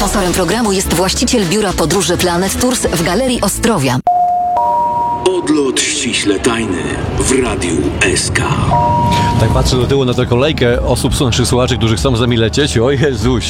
Sponsorem programu jest właściciel biura podróży Planet Tours w Galerii Ostrowia. Odlot ściśle tajny w Radiu SK. Tak patrzę do tyłu na tę kolejkę osób, naszych słuchaczy, którzy chcą z nami lecieć. O Jezuś.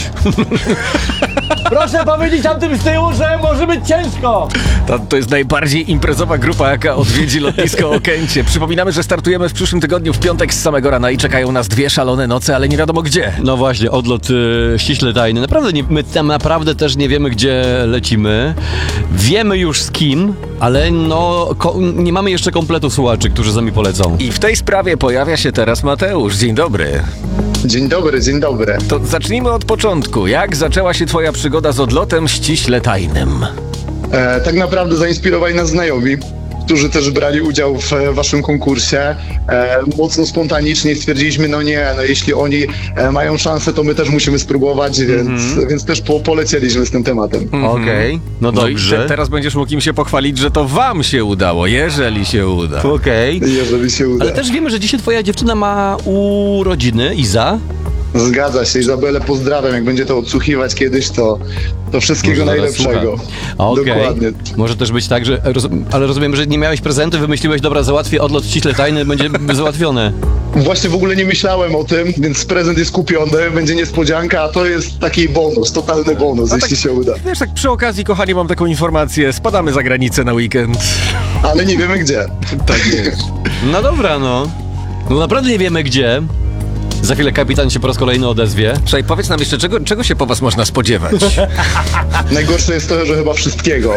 Proszę powiedzieć tamtym z tyłu, że może być ciężko. To jest najbardziej imprezowa grupa, jaka odwiedzi lotnisko Okęcie. Przypominamy, że startujemy w przyszłym tygodniu w piątek z samego rana i czekają nas 2 szalone noce, ale nie wiadomo gdzie. No właśnie, odlot ściśle tajny. Naprawdę my tam naprawdę też nie wiemy, gdzie lecimy. Wiemy już z kim, ale nie mamy jeszcze kompletu słuchaczy, którzy z nami polecą. I w tej sprawie pojawia się teraz Mateusz. Dzień dobry. Dzień dobry, dzień dobry. To zacznijmy od początku. Jak zaczęła się twoja przygoda z odlotem ściśle tajnym? Tak naprawdę zainspirowali nas znajomi, którzy też brali udział w waszym konkursie. Mocno spontanicznie stwierdziliśmy, jeśli oni mają szansę, to my też musimy spróbować, więc też polecieliśmy z tym tematem. Okej, no dobrze. I teraz będziesz mógł im się pochwalić, że to wam się udało, jeżeli się uda. Okej. Jeżeli się uda. Ale też wiemy, że dzisiaj twoja dziewczyna ma urodziny, Iza. Zgadza się, Izabelę pozdrawiam, jak będzie to odsłuchiwać kiedyś, to wszystkiego najlepszego. Okej. Dokładnie. Może też być tak, ale rozumiem, że nie miałeś prezentu, wymyśliłeś, dobra, załatwię odlot ściśle tajny, będzie załatwione. Właśnie w ogóle nie myślałem o tym, więc prezent jest kupiony, będzie niespodzianka, a to jest taki bonus, totalny bonus, jeśli się uda. Wiesz, tak przy okazji, kochani, mam taką informację. Spadamy za granicę na weekend. Ale nie wiemy gdzie. Tak jest. No dobra, no naprawdę nie wiemy gdzie. Za chwilę kapitan się po raz kolejny odezwie. Słuchaj, powiedz nam jeszcze, czego się po was można spodziewać? Najgorsze jest to, że chyba wszystkiego.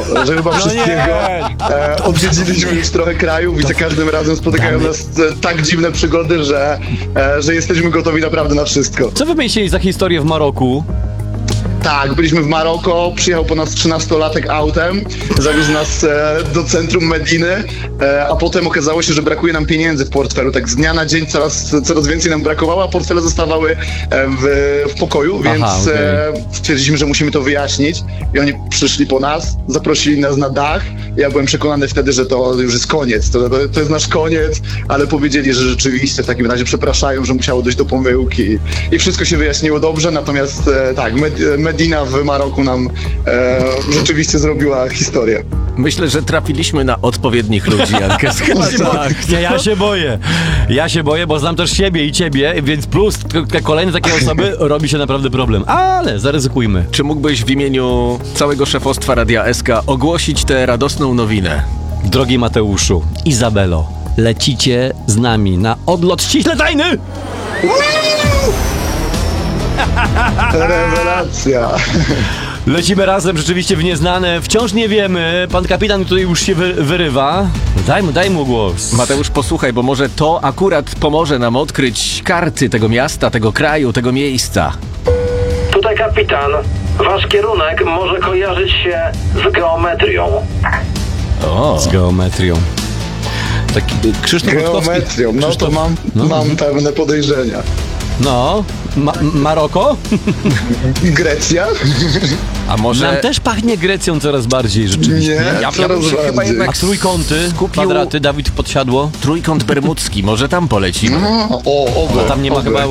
Odwiedziliśmy już trochę krajów i za każdym razem spotykają nas tak dziwne przygody, że jesteśmy gotowi naprawdę na wszystko. Co wy mieliście za historię w Maroku? Tak, byliśmy w Maroko, przyjechał po nas 13-latek autem, zawiózł nas do centrum Mediny, a potem okazało się, że brakuje nam pieniędzy w portfelu. Tak z dnia na dzień coraz więcej nam brakowało, a portfele zostawały w pokoju, więc stwierdziliśmy, że musimy to wyjaśnić. I oni przyszli po nas, zaprosili nas na dach. Ja byłem przekonany wtedy, że to już jest koniec, to jest nasz koniec, ale powiedzieli, że rzeczywiście w takim razie przepraszają, że musiało dojść do pomyłki i wszystko się wyjaśniło dobrze, natomiast Medina w Maroku nam rzeczywiście zrobiła historię. Myślę, że trafiliśmy na odpowiednich ludzi, Jankę. Nie, ja się boję, bo znam też siebie i ciebie, więc plus kolejne takie osoby robi się naprawdę problem. Ale zaryzykujmy. Czy mógłbyś w imieniu całego szefostwa Radia SK ogłosić tę radosną nowinę? Drogi Mateuszu, Izabelo, lecicie z nami na odlot ściśle tajny! Rewelacja! Lecimy razem rzeczywiście w nieznane, wciąż nie wiemy, pan kapitan tutaj już się wyrywa. Daj mu głos. Mateusz, posłuchaj, bo może to akurat pomoże nam odkryć karty tego miasta, tego kraju, tego miejsca. Tutaj kapitan. Wasz kierunek może kojarzyć się z geometrią. Z geometrią. Taki Krzysztof Geometrią, to mam pewne podejrzenia. Maroko? Grecja? A może... Nam też pachnie Grecją coraz bardziej rzeczywiście. Nie, coraz bym się chyba bardziej. jednak A trójkąty, kwadraty, Dawid podsiadło? Trójkąt bermudzki, może tam polecimy. A tam nie ma chyba